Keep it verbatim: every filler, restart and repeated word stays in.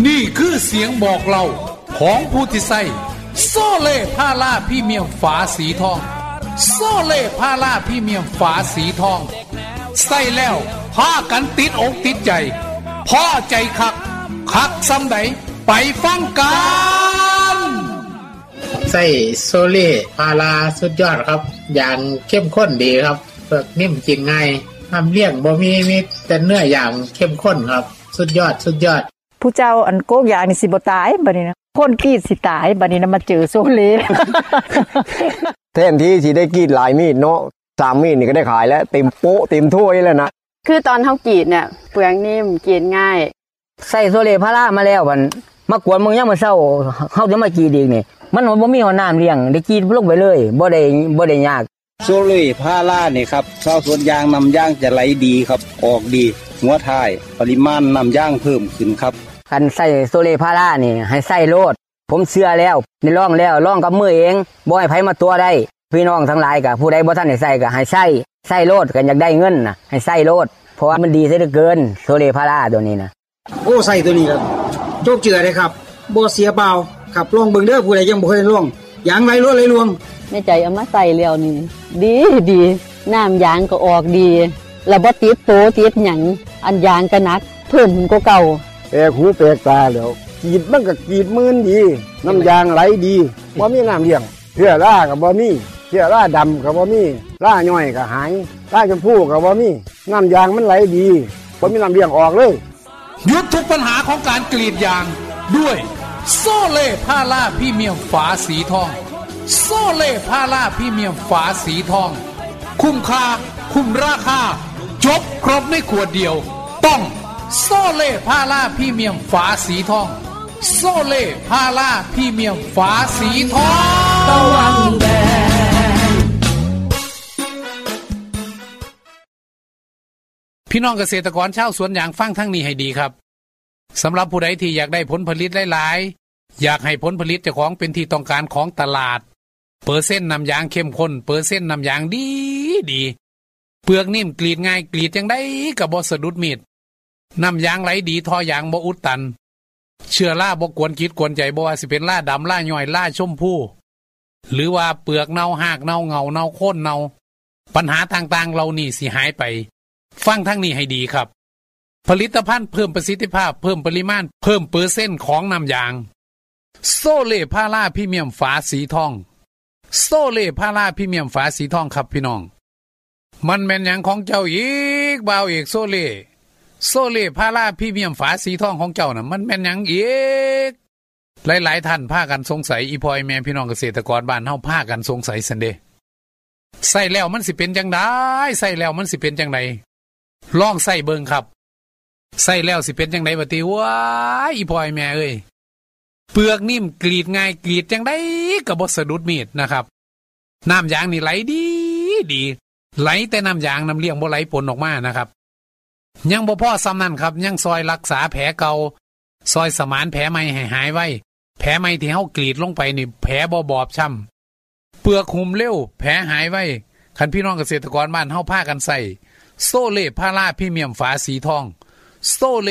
นี่คือเสียงบอกเล่าของผู้ที่ใส่โซเล่พาราพรีเมียมฝาสีทองโซเล่พาราพรีเมียมฝาสีทองใส่แล้วพากันติดอกติดใจพอใจคักคักซ้ำใดไปฟังกันใส่โซเล่พาราสุดยอดครับอย่างเข้มข้นดีครับเปลือกนิ่มกินง่ายทำเลี้ยงบ่มีมีแต่เนื้ออย่างเข้มข้นครับสุดยอดสุดยอดผู้เจ้าอันโกกยานี่สิบ่ตายบัดนี้นะคนกรีดสิตายบัดนี้นะมาเจอโซเล่แทนที่สิได้กรีดหลายมีดเนาะสามมีดนี่ก็ได้ขายแล้วเต็มโป๊ะเต็มถ้วยแล้วนะคือตอนเฮากรีดเนี่ยเปลือกนิ่มกรีดง่ายใส่โซเล่พารามาแล้วบัดมากวนมึงยังมื้อเช้าเฮาจะมากรีดอีกนี่มันบ่มีน้ำเลี้ยงได้กรีดลงไปเลยบ่ได้บ่ได้ยากโซเล่พารานี่ครับชาวสวนยางนำยางจะไหลดีครับออกดีหัวท้ายปริมาณนำยางเพิ่มขึ้นครับคันใส่โซเล่พารานี่ให้ใส่โลดผมเชื่อแล้วได้ลองแล้วลองกับมือเองบ่ให้ไผมาตัวได้พี่น้องทั้งหลายก็ผู้ใดบ่ทันได้ใส่ก็ให้ใส่ใส่โลดกันอยากได้เงินน่ะให้ใส่โลดเพราะว่ามันดีซะเหลือเกินโซเล่พาราตัวนี้นะโอ้ใส่ตัวนี้ครับโจกเจือเลยครับบ่เสียเปล่าครับลองเบิ่งเด้อผู้ใดยังบ่เคยลองยางไหลรวดไหลรวงในใจเอามาใส่แล้วนี่ดีดีน้ำยางก็ออกดีแล้วบ่ติดโตติดหยังอันยางก็หนักเพิ่มขึ้นกว่าเก่าแปลกหูแปลกตาแล้วกรีดมันก็กรีดมื่นดีน้ำยางไหลดีบ่มีน้ำเลี้ยงเชื้อราก็บ่มีเชื้อราดำก็บ่มีราย่อยก็หายราชมพูก็บ่มีน้ำยางมันไหลดีบ่มีน้ำเลี้ยงออกเลยหยุดทุกปัญหาของการกรีดยางด้วยโซเล่พาราพรีเมียมฝาสีทองโซเล่พาราพรีเมียมฝาสีทองคุ้มค่าคุ้มราคาจบครบในขวดเดียวต้องโซเล่พาราพรีเมียมฝาสีทองโซเล่พาราพรีเมียมฝาสีทองตะวันแดงพี่น้องเกษตรกรชาวสวนยางฟังทั้งนี้ให้ดีครับสำหรับผู้ใดที่อยากได้ผลผลิตหลายๆอยากให้ผลผลิตเจ้าของเป็นที่ต้องการของตลาดเปอร์เซ็นต์น้ำยางเข้มข้นเปอร์เซ็นต์น้ำยางดีดีเปลือกนิ่มกรีดง่ายกรีดจังได้ก็บ่สะดุดมีดน้ำยางไหลดีทอยางบ่อุดตันเชื้อราบ่กวนจิตกวนใจบ่ว่าสิเป็นราดำราย่อยราชมพูหรือว่าเปลือกเน่าหากเน่าเงาเน่าโค่นเน่าปัญหาต่างๆเหล่านี้สิหายไปฟังทั้งนี้ให้ดีครับผลิตภัณฑ์เพิ่มประสิทธิภาพเพิ่มปริมาณเพิ่มเปอร์เซ็นต์ของน้ำยางโซเล่พาราพรีเมียมฝาสีทองโซเล่พาราพรีเมียมฝาสีทองครับพี่น้องมันแม่นหยังของเจ้าอีกบ่าวเอกโซเล่โซเล่พาราพรีเมียมฝาสีทองของเจ้าน่ะมันแม่นหยังอีกหลายๆท่านพากันสงสัยอีพอยแม่พี่น้องเกษตรกรบ้านเฮาพากันสงสัยซั่นเด้ใส่แล้วมันสิเป็นจังได๋ใส่แล้วมันสิเป็นจังได๋ลองใส่เบิ่งครับใส่แล้วสิเป็นจังได๋บ่ติว้ายอีพอยแม่เอ้ยเปลือกนิ่มกรีดง่ายกรีดจังได๋ก็บ่สะดุดมีดนะครับน้ำยางนี่ไหลดีดีไหลแต่น้ำยางน้ำเลี้ยงบ่ไหลปนออกมานะครับยังบ่พอซ้ำนั่นครับยังซอยรักษาแผลเก่าซอยสมานแผลใหม่ให้หายไว้แผลใหม่ที่เฮากรีดลงไปนี่แผลบ่บอบช้ำเปลือกหุ้มเร็วแผลหายไว้คันพี่น้องเกษตรกรบ้านเฮาพากันใส่โซเล่พาราพรีเมียมฝาสีทองโซเล่